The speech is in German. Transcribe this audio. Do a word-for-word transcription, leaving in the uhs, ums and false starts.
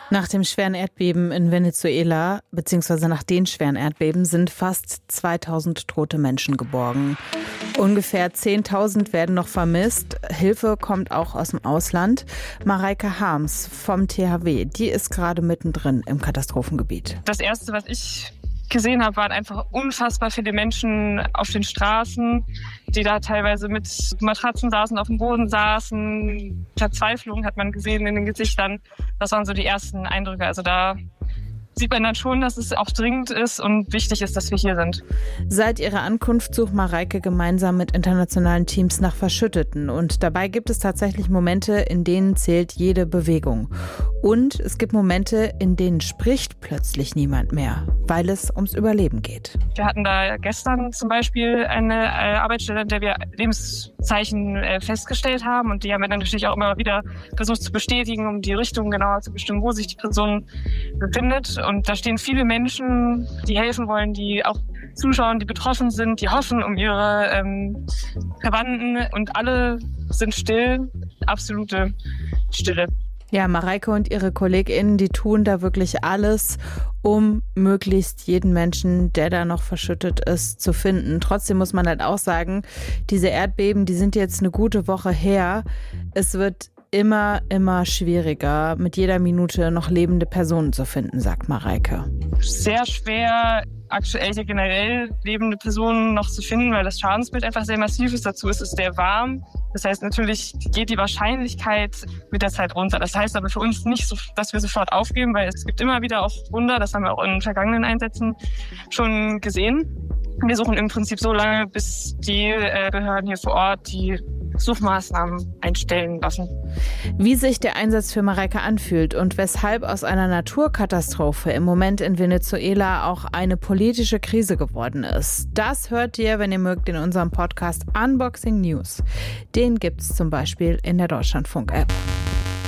Nach dem schweren Erdbeben in Venezuela, beziehungsweise nach den schweren Erdbeben, sind fast zweitausend tote Menschen geborgen. Ungefähr zehntausend werden noch vermisst. Hilfe kommt auch aus dem Ausland. Mareike Harms vom T H W, die ist gerade mittendrin im Katastrophengebiet. Das Erste, was ich gesehen habe, waren einfach unfassbar viele Menschen auf den Straßen, die da teilweise mit Matratzen saßen, auf dem Boden saßen. Verzweiflung hat man gesehen in den Gesichtern. Das waren so die ersten Eindrücke. Also da sieht man dann schon, dass es auch dringend ist und wichtig ist, dass wir hier sind. Seit ihrer Ankunft sucht Mareike gemeinsam mit internationalen Teams nach Verschütteten. Und dabei gibt es tatsächlich Momente, in denen zählt jede Bewegung. Und es gibt Momente, in denen spricht plötzlich niemand mehr, weil es ums Überleben geht. Wir hatten da gestern zum Beispiel eine äh, Arbeitsstelle, in der wir Lebenszeichen äh, festgestellt haben. Und die haben wir dann natürlich auch immer wieder versucht zu bestätigen, um die Richtung genauer zu bestimmen, wo sich die Person befindet. Und da stehen viele Menschen, die helfen wollen, die auch zuschauen, die betroffen sind, die hoffen um ihre ähm, Verwandten. Und alle sind still, absolute Stille. Ja, Mareike und ihre KollegInnen, die tun da wirklich alles, um möglichst jeden Menschen, der da noch verschüttet ist, zu finden. Trotzdem muss man halt auch sagen, diese Erdbeben, die sind jetzt eine gute Woche her. Es wird immer, immer schwieriger, mit jeder Minute noch lebende Personen zu finden, sagt Mareike. Sehr schwer, aktuell hier generell lebende Personen noch zu finden, weil das Schadensbild einfach sehr massiv ist. Dazu ist es sehr warm. Das heißt, natürlich geht die Wahrscheinlichkeit mit der Zeit runter. Das heißt aber für uns nicht, so, dass wir sofort aufgeben, weil es gibt immer wieder auch Wunder. Das haben wir auch in vergangenen Einsätzen schon gesehen. Wir suchen im Prinzip so lange, bis die äh, Behörden hier vor Ort die Suchmaßnahmen einstellen lassen. Wie sich der Einsatz für Mareike anfühlt und weshalb aus einer Naturkatastrophe im Moment in Venezuela auch eine politische Krise geworden ist, das hört ihr, wenn ihr mögt, in unserem Podcast Unboxing News. Den gibt's zum Beispiel in der Deutschlandfunk-App.